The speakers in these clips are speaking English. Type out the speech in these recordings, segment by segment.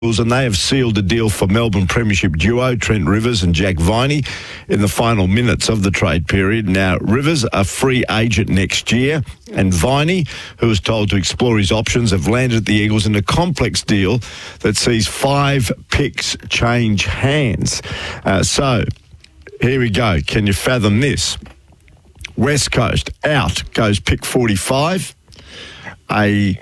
and they have sealed a deal for Melbourne Premiership duo Trent Rivers and Jack Viney in the final minutes of the trade period. Now, Rivers, a free agent next year, and Viney, who was told to explore his options, have landed at the Eagles in a complex deal that sees 5 picks change hands. So, here we go. Can you fathom this? West Coast, out goes pick 45, a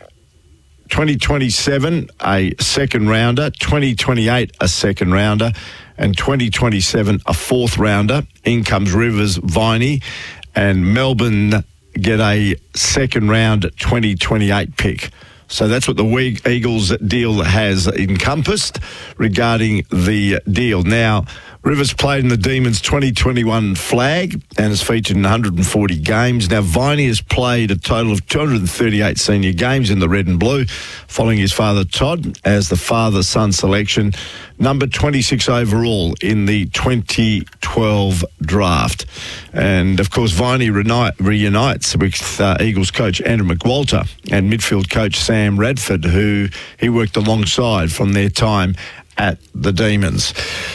2027, a second rounder, 2028, a second rounder, and 2027, a fourth rounder. In comes Rivers, Viney, and Melbourne get a second round 2028 pick. So that's what the Eagles deal has encompassed regarding the deal. Now, Rivers played in the Demons 2021 flag and has featured in 140 games. Now, Viney has played a total of 238 senior games in the red and blue, following his father Todd as the father-son selection, number 26 overall in the 2012 draft. And, of course, Viney reunites with Eagles coach Andrew McWalter and midfield coach Sam Radford, who he worked alongside from their time at the Demons.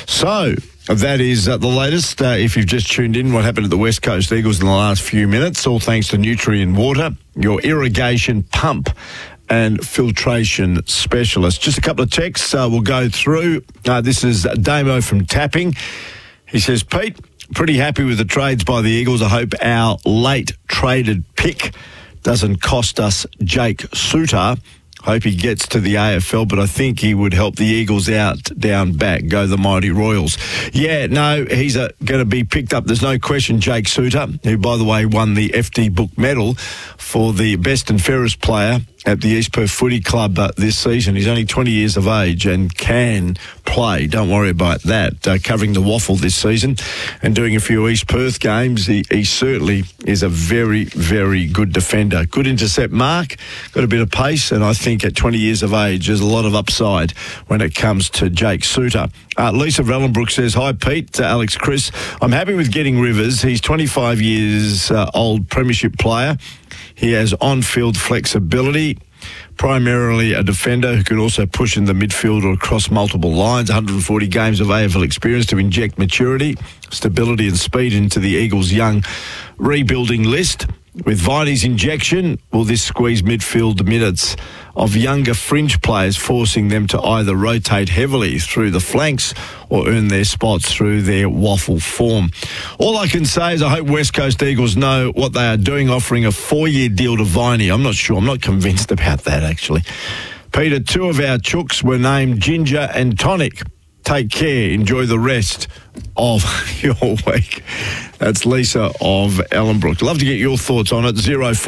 So that is the latest. If you've just tuned in, what happened at the West Coast Eagles in the last few minutes, all thanks to Nutrien Water, your irrigation pump and filtration specialist. Just a couple of texts we'll go through. This is Damo from Tapping. He says, Pete, pretty happy with the trades by the Eagles. I hope our late traded pick doesn't cost us Jake Suter. Hope he gets to the AFL, but I think he would help the Eagles out down back. Go the mighty Royals. Yeah, no, he's going to be picked up. There's no question. Jake Suter, who, by the way, won the FD Book medal for the best and fairest player at the East Perth Footy Club this season. He's only 20 years of age and can play. Don't worry about that. Covering the waffle this season and doing a few East Perth games. He certainly is a very, very good defender. Good intercept mark, got a bit of pace, and I think at 20 years of age, there's a lot of upside when it comes to Jake Suter. Lisa Vellenbrook says, hi, Pete, Alex, Chris. I'm happy with getting Rivers. He's 25 years old premiership player. He has on-field flexibility, primarily a defender who can also push in the midfield or across multiple lines, 140 games of AFL experience to inject maturity, stability and speed into the Eagles' young rebuilding list. With Viney's injection, will this squeeze midfield minutes of younger fringe players, forcing them to either rotate heavily through the flanks or earn their spots through their waffle form? All I can say is I hope West Coast Eagles know what they are doing, offering a 4-year deal to Viney. I'm not sure. I'm not convinced about that, actually. Peter, 2 of our chooks were named Ginger and Tonic. Take care. Enjoy the rest of your week. That's Lisa of Ellenbrook. Love to get your thoughts on it.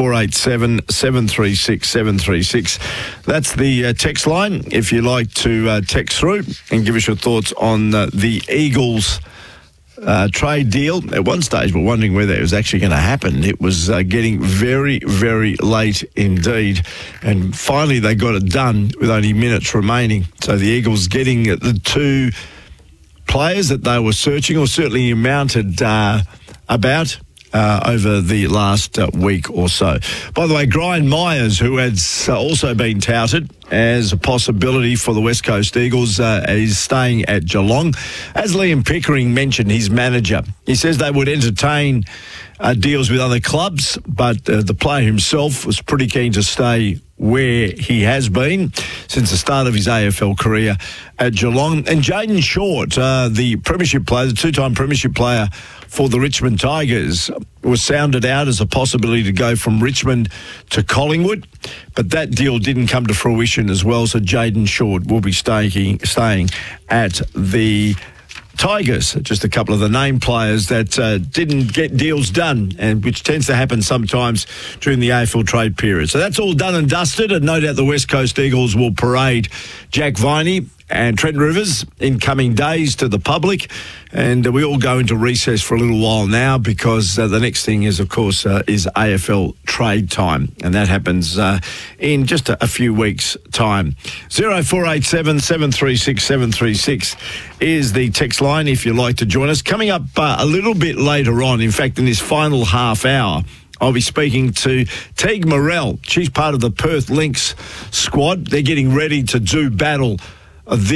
0487 736 736. That's the text line. If you'd like to text through and give us your thoughts on the Eagles trade deal. At one stage, we're wondering whether it was actually going to happen. It was getting very, very late indeed. And finally, they got it done with only minutes remaining. So the Eagles getting the 2 players that they were searching, or certainly mounted about over the last week or so. By the way, Brian Myers, who has also been touted as a possibility for the West Coast Eagles, is staying at Geelong. As Liam Pickering mentioned, his manager, he says they would entertain deals with other clubs, but the player himself was pretty keen to stay where he has been since the start of his AFL career at Geelong. And Jayden Short, the premiership player, the 2-time premiership player for the Richmond Tigers, was sounded out as a possibility to go from Richmond to Collingwood, but that deal didn't come to fruition as well, so Jayden Short will be staying at the Tigers. Just a couple of the name players that didn't get deals done, and which tends to happen sometimes during the AFL trade period. So that's all done and dusted, and no doubt the West Coast Eagles will parade Jack Viney and Trent Rivers in coming days to the public. And we all go into recess for a little while now because the next thing is, of course, is AFL trade time. And that happens in just a few weeks' time. 0487 736 736 is the text line if you'd like to join us. Coming up a little bit later on, in fact, in this final half hour, I'll be speaking to Teague Morrell. She's part of the Perth Lynx squad. They're getting ready to do battle this